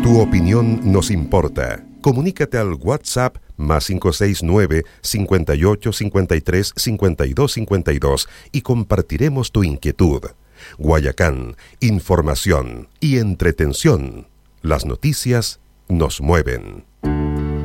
Tu opinión nos importa. Comunícate al WhatsApp más 569-5853-5252 y compartiremos tu inquietud. Guayacán, información y entretención. Las noticias nos mueven.